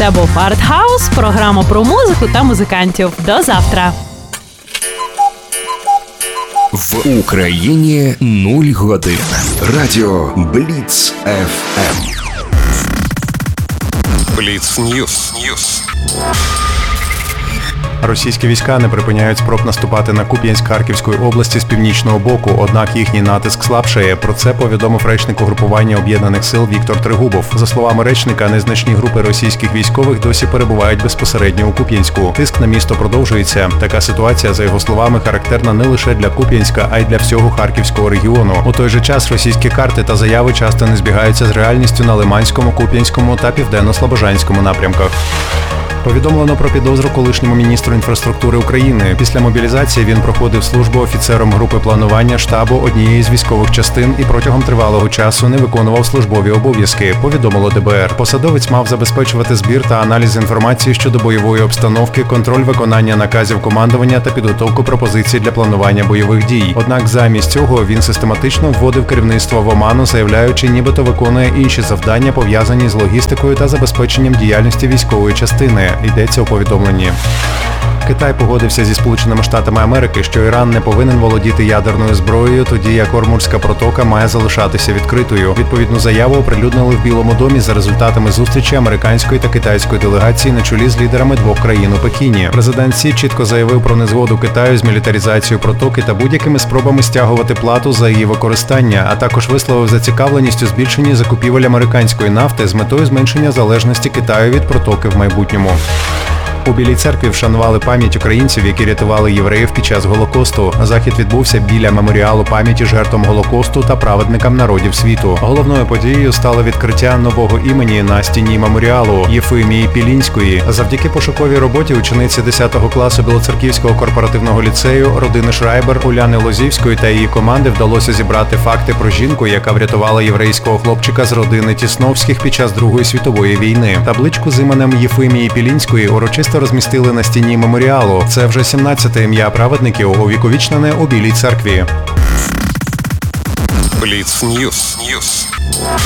Це був Артхаус, програма про музику та музикантів. До завтра. В Україні 0 годин. Радіо Бліц ФМ. Бліц Ньюс. Російські війська не припиняють спроб наступати на Куп'янськ Харківської області з північного боку, однак їхній натиск слабшає. Про це повідомив речник угрупування Об'єднаних сил Віктор Трегубов. За словами речника, незначні групи російських військових досі перебувають безпосередньо у Куп'янську. Тиск на місто продовжується. Така ситуація, за його словами, характерна не лише для Куп'янська, а й для всього Харківського регіону. У той же час російські карти та заяви часто не збігаються з реальністю на Лиманському, Куп'янському та Південно-Слобожанському напрямках. Повідомлено про підозру колишньому міністру інфраструктури України. Після мобілізації він проходив службу офіцером групи планування штабу однієї з військових частин і протягом тривалого часу не виконував службові обов'язки, повідомило ДБР. Посадовець мав забезпечувати збір та аналіз інформації щодо бойової обстановки, контроль виконання наказів командування та підготовку пропозицій для планування бойових дій. Однак замість цього він систематично вводив керівництво в оману, заявляючи, нібито виконує інші завдання, пов'язані з логістикою та забезпеченням діяльності військової частини. Йдеться у повідомленні. Китай погодився зі Сполученими Штатами Америки, що Іран не повинен володіти ядерною зброєю, тоді як Ормурська протока має залишатися відкритою. Відповідну заяву оприлюднили в Білому домі за результатами зустрічі американської та китайської делегації на чолі з лідерами двох країн у Пекіні. Президент Сі чітко заявив про незгоду Китаю з мілітаризацією протоки та будь-якими спробами стягувати плату за її використання, а також висловив зацікавленість у збільшенні закупівель американської нафти з метою зменшення залежності Китаю від протоки в майбутньому. У Білій церкві вшанували пам'ять українців, які рятували євреїв під час Голокосту. Захід відбувся біля меморіалу пам'яті жертвам Голокосту та праведникам народів світу. Головною подією стало відкриття нового імені на стіні меморіалу Єфимії Пілінської. Завдяки пошуковій роботі учениці 10 класу Білоцерківського корпоративного ліцею родини Шрайбер Уляни Лозівської та її команди вдалося зібрати факти про жінку, яка врятувала єврейського хлопчика з родини Тісновських під час Другої світової війни. Табличку з іменем Єфимії Пілінської урочисто розмістили на стіні меморіалу. Це вже 17-те ім'я праведників, увіковічнене у Білій церкві. Бліц Ньюс.